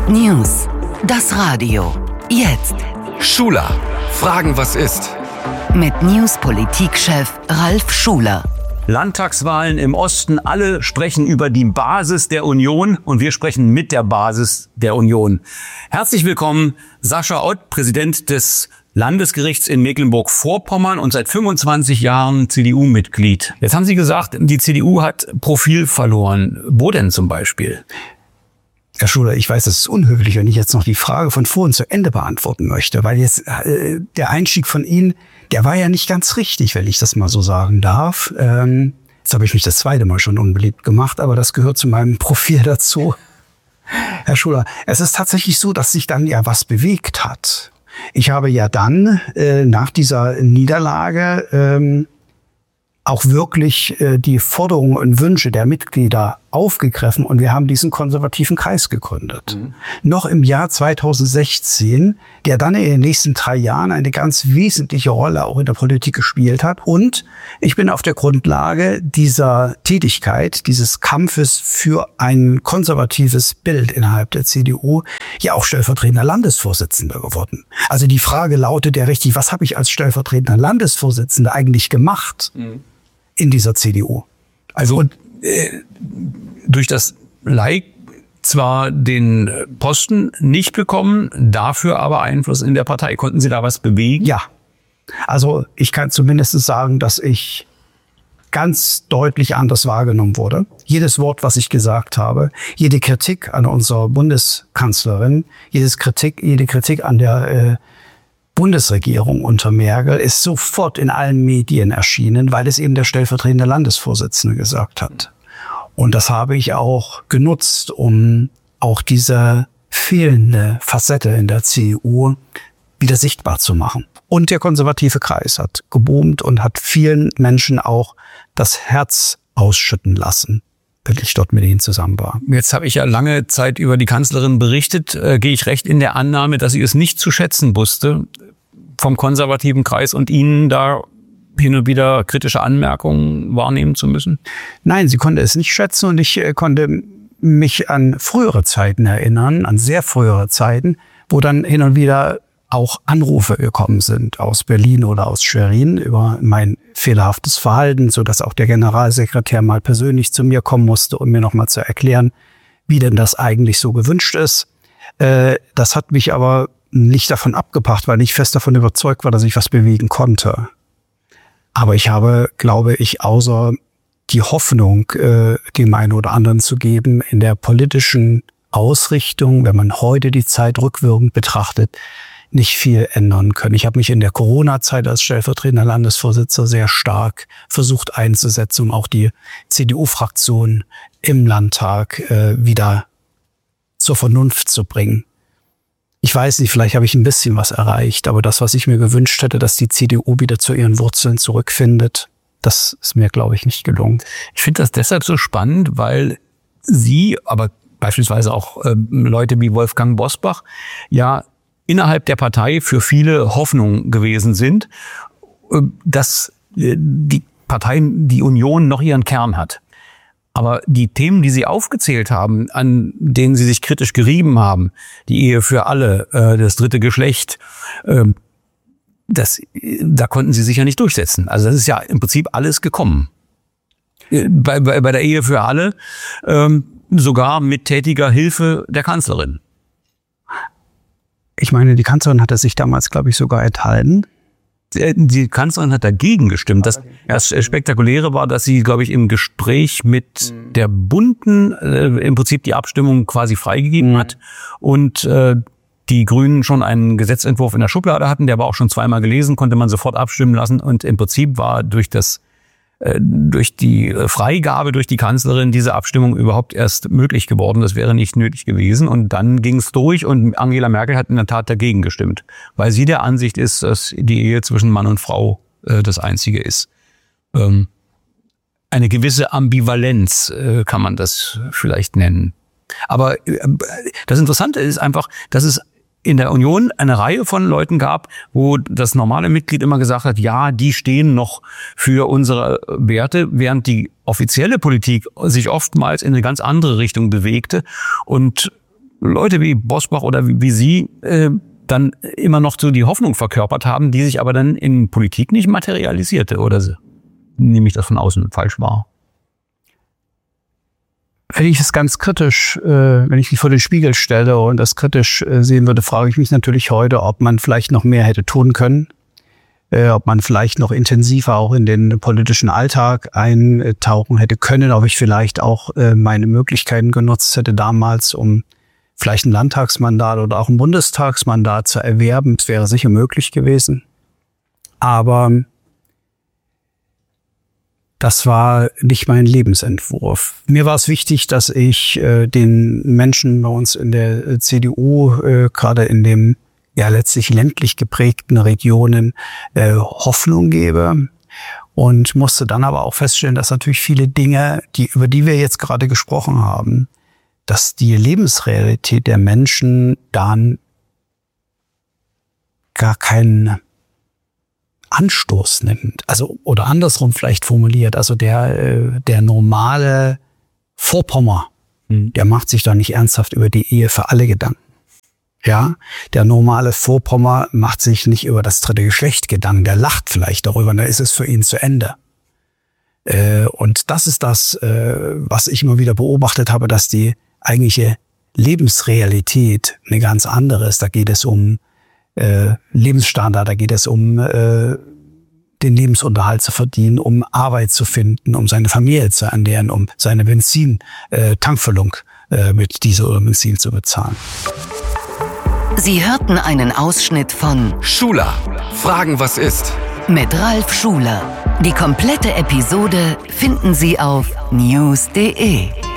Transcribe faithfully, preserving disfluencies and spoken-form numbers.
News. Das Radio. Jetzt. Schuler. Fragen, was ist? Mit News-Politikchef Ralf Schuler. Landtagswahlen im Osten, alle sprechen über die Basis der Union und wir sprechen mit der Basis der Union. Herzlich willkommen, Sascha Ott, Präsident des Landesgerichts in Mecklenburg-Vorpommern und seit fünfundzwanzig Jahren C D U-Mitglied. Jetzt haben Sie gesagt, die C D U hat Profil verloren. Wo denn zum Beispiel? Herr Schuler, ich weiß, das ist unhöflich, wenn ich jetzt noch die Frage von vorhin zu Ende beantworten möchte, weil jetzt äh, der Einstieg von Ihnen, der war ja nicht ganz richtig, wenn ich das mal so sagen darf. Ähm, jetzt habe ich mich das zweite Mal schon unbeliebt gemacht, aber das gehört zu meinem Profil dazu. Herr Schuler, es ist tatsächlich so, dass sich dann ja was bewegt hat. Ich habe ja dann äh, nach dieser Niederlage ähm, auch wirklich äh, die Forderungen und Wünsche der Mitglieder aufgegriffen und wir haben diesen konservativen Kreis gegründet. Mhm. Noch im Jahr zweitausendsechzehn, der dann in den nächsten drei Jahren eine ganz wesentliche Rolle auch in der Politik gespielt hat. Und ich bin auf der Grundlage dieser Tätigkeit, dieses Kampfes für ein konservatives Bild innerhalb der C D U ja auch stellvertretender Landesvorsitzender geworden. Also die Frage lautet ja richtig, was habe ich als stellvertretender Landesvorsitzender eigentlich gemacht mhm. in dieser C D U? Also und äh, durch das Like zwar den Posten nicht bekommen, dafür aber Einfluss in der Partei. Konnten Sie da was bewegen? Ja, also ich kann zumindest sagen, dass ich ganz deutlich anders wahrgenommen wurde. Jedes Wort, was ich gesagt habe, jede Kritik an unserer Bundeskanzlerin, jedes Kritik, jede Kritik an der äh, Bundesregierung unter Merkel ist sofort in allen Medien erschienen, weil es eben der stellvertretende Landesvorsitzende gesagt hat. Und das habe ich auch genutzt, um auch diese fehlende Facette in der C D U wieder sichtbar zu machen. Und der konservative Kreis hat geboomt und hat vielen Menschen auch das Herz ausschütten lassen, wenn ich dort mit ihnen zusammen war. Jetzt habe ich ja lange Zeit über die Kanzlerin berichtet. Äh, gehe ich recht in der Annahme, dass sie es nicht zu schätzen wusste, vom konservativen Kreis und Ihnen da hin und wieder kritische Anmerkungen wahrnehmen zu müssen? Nein, sie konnte es nicht schätzen und ich äh, konnte mich an frühere Zeiten erinnern, an sehr frühere Zeiten, wo dann hin und wieder auch Anrufe gekommen sind aus Berlin oder aus Schwerin über mein fehlerhaftes Verhalten, so dass auch der Generalsekretär mal persönlich zu mir kommen musste, um mir nochmal zu erklären, wie denn das eigentlich so gewünscht ist. Äh, das hat mich aber nicht davon abgebracht, weil ich fest davon überzeugt war, dass ich was bewegen konnte. Aber ich habe, glaube ich, außer die Hoffnung, äh, dem einen oder anderen zu geben, in der politischen Ausrichtung, wenn man heute die Zeit rückwirkend betrachtet, nicht viel ändern können. Ich habe mich in der Corona-Zeit als stellvertretender Landesvorsitzender sehr stark versucht einzusetzen, um auch die C D U-Fraktion im Landtag äh, wieder zur Vernunft zu bringen. Ich weiß nicht, vielleicht habe ich ein bisschen was erreicht, aber das, was ich mir gewünscht hätte, dass die C D U wieder zu ihren Wurzeln zurückfindet, das ist mir, glaube ich, nicht gelungen. Ich finde das deshalb so spannend, weil Sie, aber beispielsweise auch äh, Leute wie Wolfgang Bosbach, ja innerhalb der Partei für viele Hoffnung gewesen sind, äh, dass äh, die Partei, die Union noch ihren Kern hat. Aber die Themen, die Sie aufgezählt haben, an denen Sie sich kritisch gerieben haben, die Ehe für alle, äh, das dritte Geschlecht, äh, das, da konnten Sie sich ja nicht durchsetzen. Also das ist ja im Prinzip alles gekommen. Bei, bei, bei der Ehe für alle äh, sogar mit tätiger Hilfe der Kanzlerin. Ich meine, die Kanzlerin hatte sich damals, glaube ich, sogar enthalten. Die Kanzlerin hat dagegen gestimmt. Das, das Spektakuläre war, dass sie, glaube ich, im Gespräch mit der Bunten äh, im Prinzip die Abstimmung quasi freigegeben mhm. hat und äh, die Grünen schon einen Gesetzentwurf in der Schublade hatten, der war auch schon zweimal gelesen, konnte man sofort abstimmen lassen und im Prinzip war durch das durch die Freigabe durch die Kanzlerin diese Abstimmung überhaupt erst möglich geworden. Das wäre nicht nötig gewesen. Und dann ging es durch und Angela Merkel hat in der Tat dagegen gestimmt, weil sie der Ansicht ist, dass die Ehe zwischen Mann und Frau äh, das Einzige ist. Ähm, eine gewisse Ambivalenz äh, kann man das vielleicht nennen. Aber äh, das Interessante ist einfach, dass es in der Union eine Reihe von Leuten gab, wo das normale Mitglied immer gesagt hat, ja, die stehen noch für unsere Werte, während die offizielle Politik sich oftmals in eine ganz andere Richtung bewegte und Leute wie Bosbach oder wie, wie Sie äh, dann immer noch so die Hoffnung verkörpert haben, die sich aber dann in Politik nicht materialisierte, oder so? Nehme ich das von außen falsch wahr? Wenn ich es ganz kritisch, äh, wenn ich mich vor den Spiegel stelle und das kritisch äh, sehen würde, frage ich mich natürlich heute, ob man vielleicht noch mehr hätte tun können, äh, ob man vielleicht noch intensiver auch in den politischen Alltag eintauchen hätte können, ob ich vielleicht auch äh, meine Möglichkeiten genutzt hätte damals, um vielleicht ein Landtagsmandat oder auch ein Bundestagsmandat zu erwerben. Das wäre sicher möglich gewesen. Aber das war nicht mein Lebensentwurf. Mir war es wichtig, dass ich äh, den Menschen bei uns in der C D U, äh, gerade in dem ja letztlich ländlich geprägten Regionen, äh, Hoffnung gebe. Und musste dann aber auch feststellen, dass natürlich viele Dinge, die über die wir jetzt gerade gesprochen haben, dass die Lebensrealität der Menschen dann gar keinen Anstoß nimmt. Also, oder andersrum vielleicht formuliert, also der, der normale Vorpommer, mhm. der macht sich da nicht ernsthaft über die Ehe für alle Gedanken. Ja, der normale Vorpommer macht sich nicht über das dritte Geschlecht Gedanken, der lacht vielleicht darüber, dann ist es für ihn zu Ende. Äh, und das ist das, äh, was ich immer wieder beobachtet habe, dass die eigentliche Lebensrealität eine ganz andere ist. Da geht es um Äh, Lebensstandard, da geht es um äh, den Lebensunterhalt zu verdienen, um Arbeit zu finden, um seine Familie zu ernähren, um seine Benzin-Tankfüllung äh, mit Diesel oder Benzin zu bezahlen. Sie hörten einen Ausschnitt von Schuler, Fragen, was ist? Mit Ralf Schuler. Die komplette Episode finden Sie auf news punkt de.